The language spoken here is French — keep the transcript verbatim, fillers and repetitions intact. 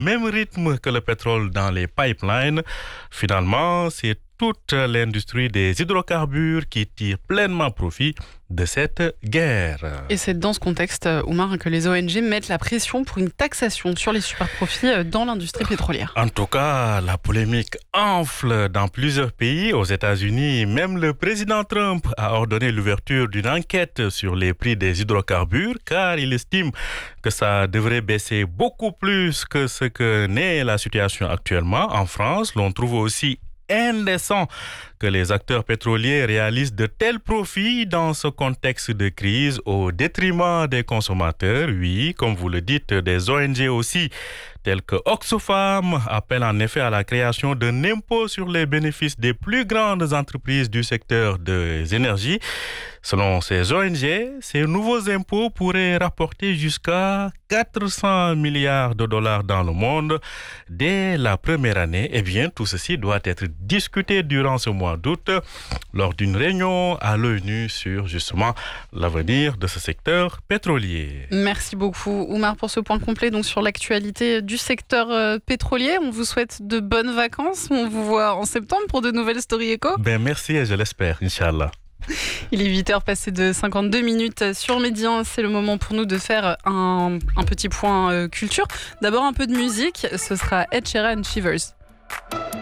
même rythme que le pétrole dans les pipelines. Finalement, c'est toute l'industrie des hydrocarbures qui tire pleinement profit de cette guerre. Et c'est dans ce contexte, Oumar, que les O N G mettent la pression pour une taxation sur les superprofits dans l'industrie pétrolière. En tout cas, la polémique enfle dans plusieurs pays. Aux États-Unis, même le président Trump a ordonné l'ouverture d'une enquête sur les prix des hydrocarbures car il estime que ça devrait baisser beaucoup plus que ce que n'est la situation actuellement. En France, l'on trouve aussi indécent que les acteurs pétroliers réalisent de tels profits dans ce contexte de crise au détriment des consommateurs. Oui, comme vous le dites, des O N G aussi, tels que Oxfam, appellent en effet à la création d'un impôt sur les bénéfices des plus grandes entreprises du secteur des énergies. Selon ces O N G, ces nouveaux impôts pourraient rapporter jusqu'à quatre cents milliards de dollars dans le monde dès la première année. Eh bien, tout ceci doit être discuté durant ce mois d'août lors d'une réunion à l'ONU sur justement l'avenir de ce secteur pétrolier. Merci beaucoup, Oumar, pour ce point complet donc sur l'actualité du secteur euh, pétrolier. On vous souhaite de bonnes vacances. On vous voit en septembre pour de nouvelles Story Echo. Ben merci et je l'espère, Inch'Allah. Il est huit heures passées de cinquante-deux minutes sur Médien. C'est le moment pour nous de faire un, un petit point euh, culture. D'abord un peu de musique. Ce sera Ed Sheeran Shivers.